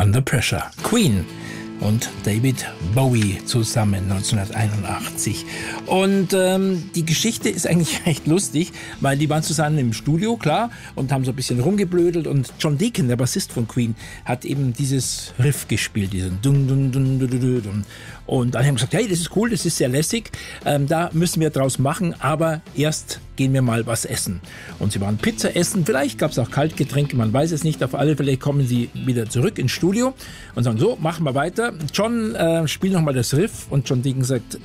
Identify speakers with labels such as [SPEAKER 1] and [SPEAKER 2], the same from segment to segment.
[SPEAKER 1] Under Pressure. Queen und David Bowie zusammen 1981. Und die Geschichte ist eigentlich recht lustig, weil die waren zusammen im Studio, klar, und haben so ein bisschen rumgeblödelt. Und John Deacon, der Bassist von Queen, hat eben dieses Riff gespielt, diesen Dun Dun Dun Dun Dun Dun. Und alle haben gesagt, hey, das ist cool, das ist sehr lässig, da müssen wir draus machen, aber erst gehen wir mal was essen. Und sie waren Pizza essen, vielleicht gab es auch Kaltgetränke, man weiß es nicht, auf alle Fälle kommen sie wieder zurück ins Studio und sagen, so, machen wir weiter. John spielt nochmal das Riff und John Deacon sagt,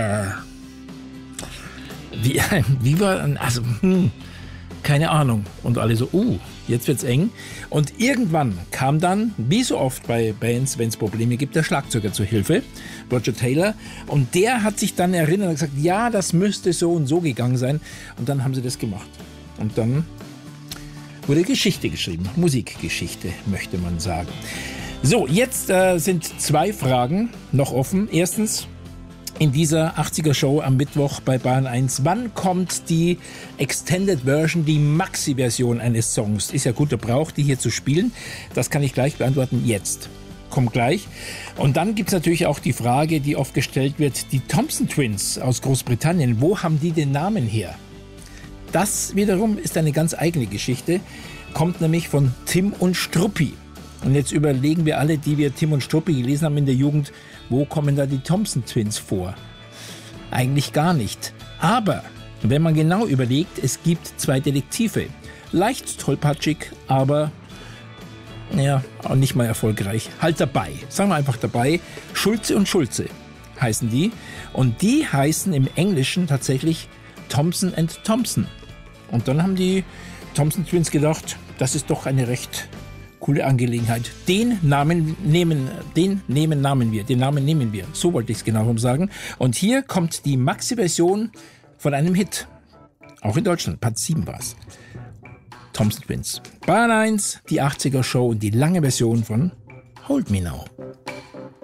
[SPEAKER 1] wie war, also, keine Ahnung. Und alle so, jetzt wird's eng. Und irgendwann kam dann, wie so oft bei Bands, wenn es Probleme gibt, der Schlagzeuger zur Hilfe, Roger Taylor. Und der hat sich dann erinnert und gesagt, ja, das müsste so und so gegangen sein. Und dann haben sie das gemacht. Und dann wurde Geschichte geschrieben. Musikgeschichte, möchte man sagen. So, jetzt sind 2 Fragen noch offen. Erstens, in dieser 80er-Show am Mittwoch bei Bayern 1. Wann kommt die Extended Version, die Maxi-Version eines Songs? Ist ja guter Brauch, die hier zu spielen. Das kann ich gleich beantworten. Jetzt. Kommt gleich. Und dann gibt es natürlich auch die Frage, die oft gestellt wird, die Thompson Twins aus Großbritannien. Wo haben die den Namen her? Das wiederum ist eine ganz eigene Geschichte. Kommt nämlich von Tim und Struppi. Und jetzt überlegen wir alle, die wir Tim und Struppi gelesen haben in der Jugend, wo kommen da die Thompson Twins vor? Eigentlich gar nicht. Aber wenn man genau überlegt, es gibt 2 Detektive. Leicht tollpatschig, aber ja, auch nicht mal erfolgreich. Halt dabei. Sagen wir einfach dabei. Schulze und Schulze heißen die. Und die heißen im Englischen tatsächlich Thompson and Thompson. Und dann haben die Thompson Twins gedacht, das ist doch eine recht coole Angelegenheit. Den Namen nehmen wir. So wollte ich es genau sagen. Und hier kommt die Maxi-Version von einem Hit. Auch in Deutschland. Part 7 war es. Thompson Twins. Bayern 1, die 80er-Show und die lange Version von Hold Me Now.